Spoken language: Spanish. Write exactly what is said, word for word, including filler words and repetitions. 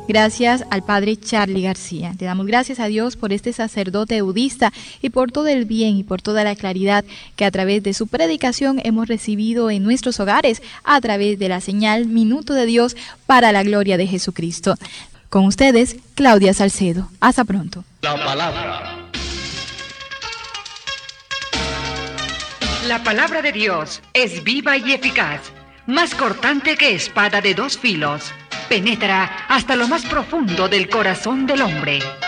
Gracias al padre Charlie García. Le damos gracias a Dios por este sacerdote budista y por todo el bien y por toda la claridad que a través de su predicación hemos recibido en nuestros hogares a través de la señal Minuto de Dios para la gloria de Jesucristo. Con ustedes, Claudia Salcedo. Hasta pronto. La palabra. La palabra de Dios es viva y eficaz, más cortante que espada de dos filos. Penetra hasta lo más profundo del corazón del hombre